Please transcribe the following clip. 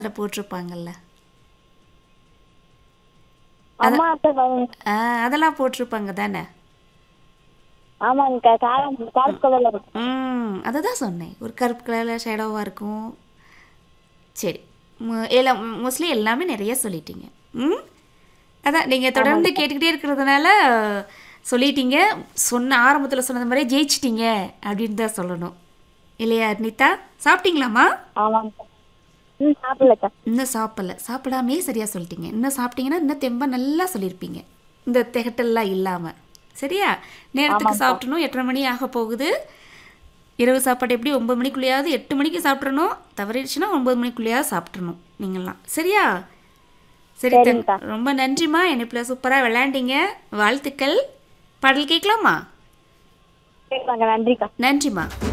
அதில் போட்டிருப்பாங்கல்ல. அம்மா அத்தை அதெல்லாம் போட்டிருப்பாங்க தானே. ஆமாங்கக்கா. கருப்பு கலர்ல இருக்கும். அதை தான் சொன்னேன், ஒரு கருப்பு கலரில் ஷேடோவாக இருக்கும். சரி, எல்லாம் மோஸ்ட்லி எல்லாமே நிறைய சொல்லிட்டீங்க. அதான் நீங்கள் தொடர்ந்து ஆமாங்கக்கா. கேட்டுக்கிட்டே இருக்கிறதுனால சொல்லிட்டீங்க. ஆரம்பத்தில் சொன்னது மாதிரியே ஜெயிச்சிட்டீங்க அப்படின்னு தான் சொல்லணும் இல்லையா அர்னிதா? சாப்பிட்டீங்களாம்மா? ஆமாங்கக்கா. சாப்பிடலக்கா. இன்னும் சாப்பிடாமே சரியாக சொல்லிட்டீங்க. இன்னும் சாப்பிட்டீங்கன்னா இன்னும் தெம்பா நல்லா சொல்லியிருப்பீங்க, இந்த திகட்டெல்லாம் இல்லாமல். சரியா? நேரத்துக்கு ஆமாங்கக்கா. சாப்பிட்டணும். 8:30 மணி ஆக போகுது. இரவு சாப்பாடு எப்படி 9 மணிக்குள்ளேயாவது, 8 மணிக்கு சாப்பிட்றணும். தவறிடுச்சுன்னா 9 மணிக்குள்ளேயாவது சாப்பிட்றணும் நீங்கள்லாம். சரியா? சரி சரிங்கக்கா. ரொம்ப நன்றிம்மா. என்னை சூப்பராக விளையாண்டீங்க. வாழ்த்துக்கள். பாடல் கேட்கலாமா? கேட்கலாங்க. நன்றிக்கா. நன்றிம்மா.